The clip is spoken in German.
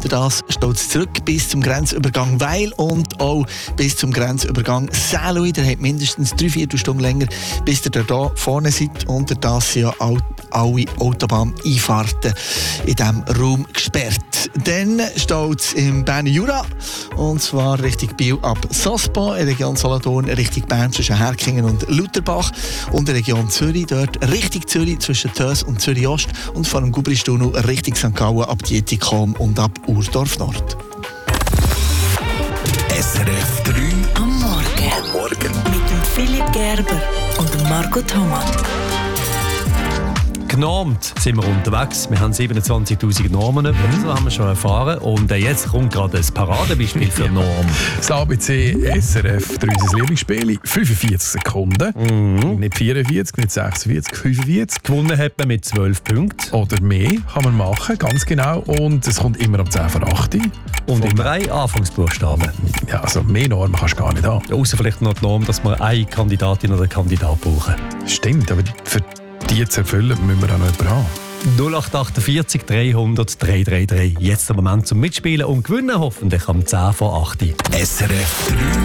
Das steht zurück bis zum Grenzübergang Weil und auch bis zum Grenzübergang Saint-Louis. Ihr habt mindestens 3/4 Stunden länger, bis ihr da vorne seid. Und das sind ja alle Autobahneinfahrten in diesem Raum gesperrt. Dann steht es im Berner Jura, und zwar Richtung Biel ab Sospo, in der Region Solothurn Richtung Bern zwischen Herkingen und Lutherbach und in der Region Zürich, dort Richtung Zürich zwischen Tös und Zürich Ost und vor dem Gubristunnel Richtung St. Gallen ab Dietikon und ab Urdorf Nord. SRF 3 am Morgen. Mit dem Philipp Gerber und dem Marco Thomas. Genormt sind wir unterwegs. Wir haben 27'000 Normen, so haben wir schon erfahren. Und jetzt kommt gerade ein Paradebeispiel für Norm. Das ABC SRF 3 unser Lieblingsspiel. 45 Sekunden. Nicht 44, nicht 46, 45. Gewonnen hat man mit 12 Punkten. Oder mehr kann man machen, ganz genau. Und es kommt immer um 10 vor 8. Und immer ein Anfangsbuchstaben. Ja, also mehr Normen kannst du gar nicht haben. Ja, ausser vielleicht noch die Norm, dass wir eine Kandidatin oder einen Kandidat brauchen. Stimmt, aber für die zu erfüllen, müssen wir auch noch jemanden haben. 0848 300 333. Jetzt der Moment zum Mitspielen und gewinnen hoffentlich am 10 vor 8. SRF 3